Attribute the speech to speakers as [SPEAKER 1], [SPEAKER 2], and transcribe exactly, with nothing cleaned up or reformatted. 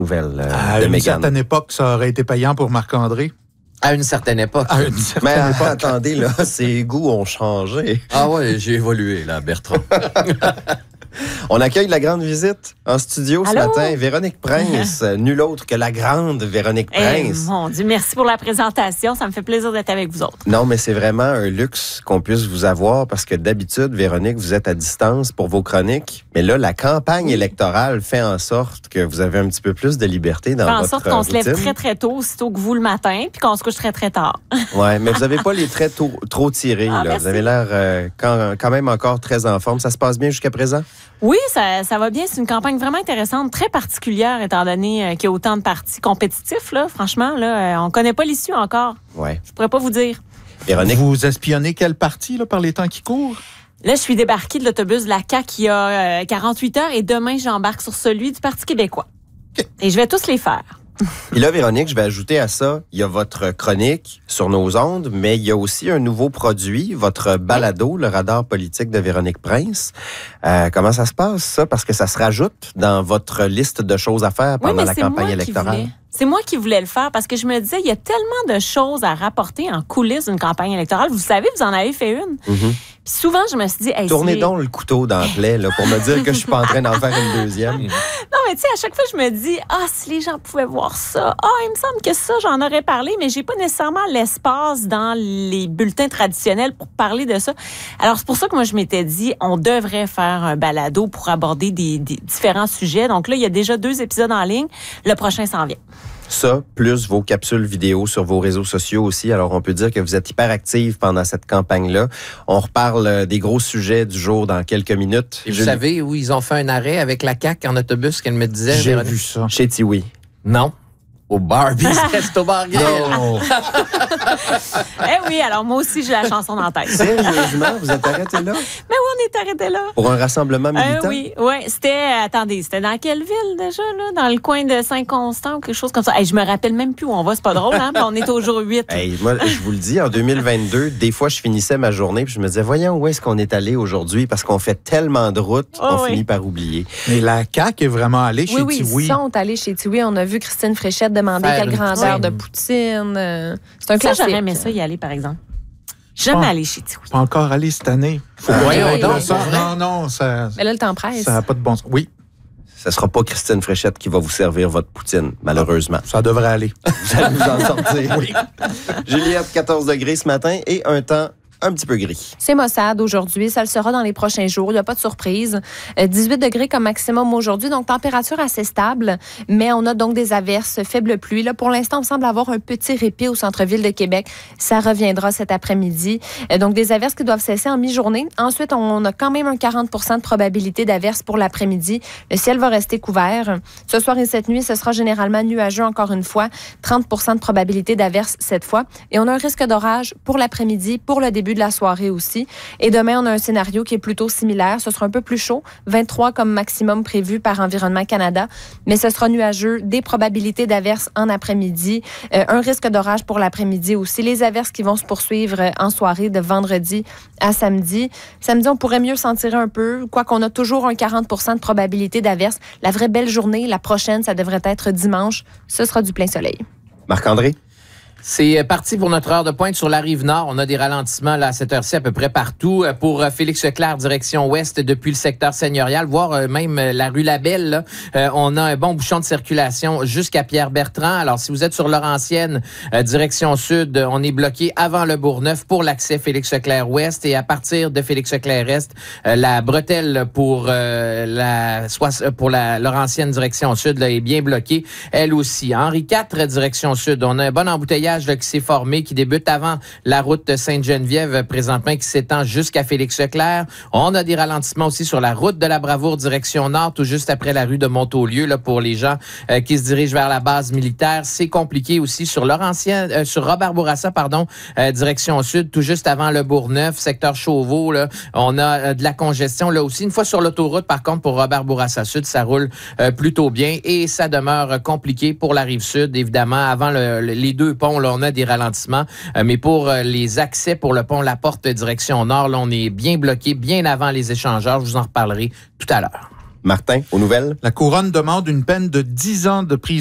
[SPEAKER 1] nouvelle euh,
[SPEAKER 2] à
[SPEAKER 1] de
[SPEAKER 2] une
[SPEAKER 1] Meghan.
[SPEAKER 2] certaine époque, ça aurait été payant pour Marc-André.
[SPEAKER 3] À une certaine époque.
[SPEAKER 2] À une certaine
[SPEAKER 1] Mais
[SPEAKER 2] époque.
[SPEAKER 1] attendez, là, ses goûts ont changé.
[SPEAKER 3] Ah ouais, j'ai évolué, là, Bertrand.
[SPEAKER 1] On accueille la grande visite en studio ce
[SPEAKER 4] Allô?
[SPEAKER 1] matin. Véronique Prince, nulle autre que la grande Véronique
[SPEAKER 4] Eh,
[SPEAKER 1] Prince.
[SPEAKER 4] mon Dieu, merci pour la présentation. Ça me fait plaisir d'être avec vous autres.
[SPEAKER 1] Non, mais c'est vraiment un luxe qu'on puisse vous avoir parce que d'habitude, Véronique, vous êtes à distance pour vos chroniques. Mais là, la campagne électorale fait en sorte que vous avez un petit peu plus de liberté dans
[SPEAKER 4] Fait en
[SPEAKER 1] votre
[SPEAKER 4] sorte qu'on se lève
[SPEAKER 1] routine.
[SPEAKER 4] très, très tôt, aussitôt que vous le matin, puis qu'on se couche très, très tard.
[SPEAKER 1] Ouais, mais vous n'avez pas les traits tôt- trop tirés.
[SPEAKER 4] Ah,
[SPEAKER 1] là.
[SPEAKER 4] merci.
[SPEAKER 1] Vous avez l'air euh, quand, quand même encore très en forme. Ça se passe bien jusqu'à présent?
[SPEAKER 4] Oui, ça, ça va bien. C'est une campagne vraiment intéressante, très particulière, étant donné euh, qu'il y a autant de partis compétitifs. Là. Franchement, là, euh, on ne connaît pas l'issue encore.
[SPEAKER 1] Ouais.
[SPEAKER 4] Je pourrais pas vous dire.
[SPEAKER 1] Véronique,
[SPEAKER 2] Vous espionnez quel parti là, par les temps qui courent?
[SPEAKER 4] Là, je suis débarquée de l'autobus de la C A Q il y a euh, quarante-huit heures et demain, j'embarque sur celui du Parti québécois.
[SPEAKER 2] OK.
[SPEAKER 4] Et je vais tous les faire.
[SPEAKER 1] et là, Véronique, je vais ajouter à ça, il y a votre chronique sur nos ondes, mais il y a aussi un nouveau produit, votre balado, le radar politique de Véronique Prince. Euh, comment ça se passe, ça? Parce que ça se rajoute dans votre liste de choses à faire
[SPEAKER 4] Oui,
[SPEAKER 1] pendant
[SPEAKER 4] mais
[SPEAKER 1] la
[SPEAKER 4] c'est
[SPEAKER 1] campagne
[SPEAKER 4] moi qui
[SPEAKER 1] électorale.
[SPEAKER 4] voulais. C'est moi qui voulais le faire parce que je me disais, il y a tellement de choses à rapporter en coulisses d'une campagne électorale. Vous savez, vous en avez fait une.
[SPEAKER 1] Mhm.
[SPEAKER 4] Puis souvent, je me suis dit, hey,
[SPEAKER 1] Tournez
[SPEAKER 4] c'est-
[SPEAKER 1] donc le couteau dans la plaie là, pour me dire que je suis pas en train d'en faire une deuxième.
[SPEAKER 4] Non, mais tu sais, à chaque fois, je me dis, ah, si les gens pouvaient voir ça. Ah, il me semble que ça, j'en aurais parlé, mais j'ai pas nécessairement l'espace dans les bulletins traditionnels pour parler de ça. Alors, c'est pour ça que moi, je m'étais dit, on devrait faire un balado pour aborder des, des différents sujets. Donc là, il y a déjà deux épisodes en ligne. Le prochain s'en vient.
[SPEAKER 1] Ça, plus vos capsules vidéo sur vos réseaux sociaux aussi. Alors, on peut dire que vous êtes hyper active pendant cette campagne-là. On reparle euh, des gros sujets du jour dans quelques minutes.
[SPEAKER 3] Et vous
[SPEAKER 1] Julie-
[SPEAKER 3] savez où ils ont fait un arrêt avec la C A Q en autobus qu'elle me disait?
[SPEAKER 2] J'ai
[SPEAKER 3] Véronique?
[SPEAKER 2] vu ça.
[SPEAKER 1] Chez Tiwi.
[SPEAKER 3] Non. Au Barbie's Resto Bar Grill.
[SPEAKER 2] Non.
[SPEAKER 4] Eh oui, alors moi aussi, j'ai la chanson dans la tête.
[SPEAKER 1] Sérieusement, vous êtes arrêté là?
[SPEAKER 4] Mais oui, on est arrêté là.
[SPEAKER 1] Pour un rassemblement
[SPEAKER 4] Euh,
[SPEAKER 1] militant?
[SPEAKER 4] oui, oui. C'était, attendez, c'était dans quelle ville déjà, là? Dans le coin de Saint-Constant ou quelque chose comme ça. Hey, je me rappelle même plus où on va, c'est pas drôle, hein? Puis on est au jour huit.
[SPEAKER 1] Hey, moi, je vous le dis, en deux mille vingt-deux, des fois, je finissais ma journée puis je me disais, voyons, où est-ce qu'on est allé aujourd'hui? Parce qu'on fait tellement de routes
[SPEAKER 4] Oh,
[SPEAKER 1] qu'on
[SPEAKER 4] oui.
[SPEAKER 1] finit par oublier.
[SPEAKER 2] Mais la C A Q est vraiment allée chez
[SPEAKER 5] Oui, oui,
[SPEAKER 2] Tiwi.
[SPEAKER 5] ils sont allés chez Tiwi. On a vu Christine Fréchette demander
[SPEAKER 3] Faire
[SPEAKER 5] quelle
[SPEAKER 3] une
[SPEAKER 5] grandeur
[SPEAKER 3] poutine.
[SPEAKER 5] de poutine. euh, C'est un
[SPEAKER 4] Ça,
[SPEAKER 5] classique.
[SPEAKER 4] j'aurais aimé ça y aller, par exemple. Jamais
[SPEAKER 2] Bon.
[SPEAKER 4] aller chez Tiwi.
[SPEAKER 2] Pas encore allé cette année. Faut
[SPEAKER 1] Ah,
[SPEAKER 2] pas
[SPEAKER 3] voyons
[SPEAKER 2] aller
[SPEAKER 3] donc,
[SPEAKER 2] là, ça.
[SPEAKER 3] pour vrai?
[SPEAKER 2] Non, non, ça
[SPEAKER 5] Mais là, le temps presse.
[SPEAKER 2] ça n'a pas de bon sens. Oui,
[SPEAKER 1] Ce sera pas Christine Fréchette qui va vous servir votre poutine, malheureusement.
[SPEAKER 2] ça devrait aller.
[SPEAKER 1] Vous allez vous en sortir. Oui. Juliette, quatorze degrés ce matin et un temps un petit peu gris.
[SPEAKER 5] C'est maussade aujourd'hui. Ça le sera dans les prochains jours. Il n'y a pas de surprise. Euh, dix-huit degrés comme maximum aujourd'hui. Donc, température assez stable. Mais on a donc des averses, faibles pluies. Là, pour l'instant, on semble avoir un petit répit au centre-ville de Québec. Ça reviendra cet après-midi. Euh, donc, des averses qui doivent cesser en mi-journée. Ensuite, on a quand même un quarante pour cent de probabilité d'averses pour l'après-midi. Le ciel va rester couvert. Ce soir et cette nuit, ce sera généralement nuageux encore une fois. trente pour cent de probabilité d'averses cette fois. Et on a un risque d'orage pour l'après-midi, pour le début de la soirée aussi. Et demain, on a un scénario qui est plutôt similaire. Ce sera un peu plus chaud, vingt-trois comme maximum prévu par Environnement Canada, mais ce sera nuageux, des probabilités d'averses en après-midi, euh, un risque d'orage pour l'après-midi aussi. Les averses qui vont se poursuivre euh, en soirée de vendredi à samedi. Samedi, on pourrait mieux s'en tirer un peu, quoiqu'on a toujours un quarante pour cent de probabilité d'averses. La vraie belle journée, la prochaine, ça devrait être dimanche. Ce sera du plein soleil.
[SPEAKER 1] Marc-André?
[SPEAKER 3] C'est parti pour notre heure de pointe sur la Rive-Nord. On a des ralentissements là, à cette heure-ci à peu près partout. Pour Félix Leclerc, direction ouest depuis le secteur seigneurial, voire même la rue Labelle. Là, euh, on a un bon bouchon de circulation jusqu'à Pierre-Bertrand. Alors, si vous êtes sur Laurentienne, euh, direction sud, on est bloqué avant le Bourgneuf pour l'accès Félix Leclerc ouest. Et à partir de Félix Leclerc est, euh, la bretelle pour, euh, la, soit, pour la Laurentienne direction sud là, est bien bloquée, elle aussi. Henri quatre, direction sud, on a un bon embouteillage là, qui s'est formé, qui débute avant la route Sainte-Geneviève, présentement, qui s'étend jusqu'à Félix-Leclerc. On a des ralentissements aussi sur la route de la Bravoure, direction nord, tout juste après la rue de Montaulieu, là, pour les gens euh, qui se dirigent vers la base militaire. C'est compliqué aussi sur Laurentienne, euh, sur Robert Bourassa, pardon, euh, direction sud, tout juste avant le Bourgneuf, secteur Chauveau, là. On a euh, de la congestion, là aussi. Une fois sur l'autoroute, par contre, pour Robert Bourassa Sud, ça roule euh, plutôt bien et ça demeure euh, compliqué pour la rive sud, évidemment. Avant le, le, les deux ponts, là, on a des ralentissements. Euh, mais pour euh, les accès pour le pont La Porte direction nord, là, on est bien bloqué, bien avant les échangeurs. Je vous en reparlerai tout à l'heure.
[SPEAKER 1] Martin, aux nouvelles?
[SPEAKER 2] La couronne demande une peine de dix ans de prison